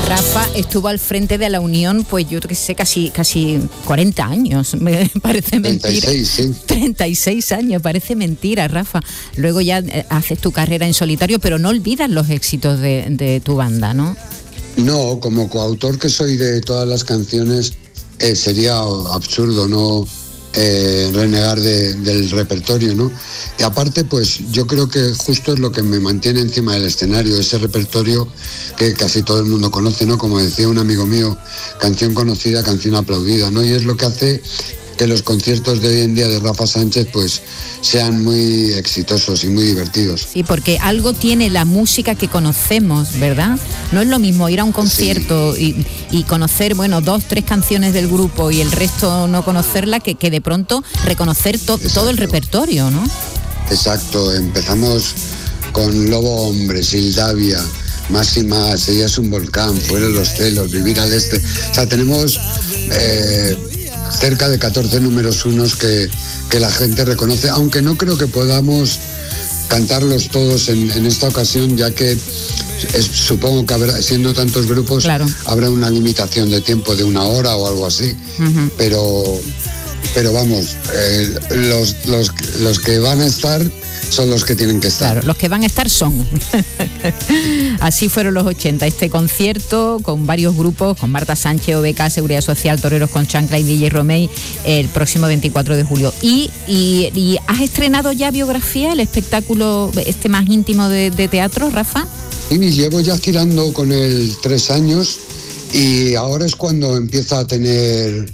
Rafa estuvo al frente de la Unión, pues yo que sé, casi 40 años, me parece mentira. 36, sí. 36 años, parece mentira, Rafa. Luego ya haces tu carrera en solitario, pero no olvidas los éxitos de tu banda, ¿no? No, como coautor que soy de todas las canciones, sería absurdo no renegar del repertorio, ¿no? Y aparte, pues yo creo que justo es lo que me mantiene encima del escenario, ese repertorio que casi todo el mundo conoce, ¿no? Como decía un amigo mío, canción conocida, canción aplaudida, ¿no? Y es lo que hace que los conciertos de hoy en día de Rafa Sánchez pues sean muy exitosos y muy divertidos. Sí, porque algo tiene la música que conocemos, ¿verdad? No es lo mismo ir a un concierto y conocer, bueno, 2, 3 canciones del grupo y el resto no conocerla, que de pronto reconocer todo el repertorio, ¿no? Exacto, empezamos con Lobo Hombre, Sildavia, Más y Más, Ella es un volcán, Fueron los celos, Vivir al este. O sea, tenemos cerca de 14 números unos que la gente reconoce, aunque no creo que podamos cantarlos todos en esta ocasión, ya que supongo que habrá, siendo tantos grupos, claro, habrá una limitación de tiempo de 1 hora o algo así. Uh-huh. Pero vamos, los que van a estar son los que tienen que estar. Claro, los que van a estar son. Así fueron los 80. Este concierto con varios grupos, con Marta Sánchez, OBK, Seguridad Social, Toreros con Chancla y DJ Romey, el próximo 24 de julio. ¿Y has estrenado ya Biografía, el espectáculo más íntimo de teatro, Rafa? Sí, llevo ya girando con él 3 años y ahora es cuando empieza a tener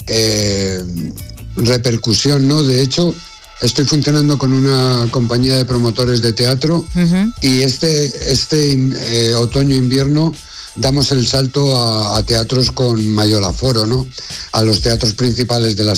repercusión, ¿no? De hecho, estoy funcionando con una compañía de promotores de teatro. Uh-huh. Y este otoño-invierno damos el salto a teatros con mayor aforo, ¿no? A los teatros principales de las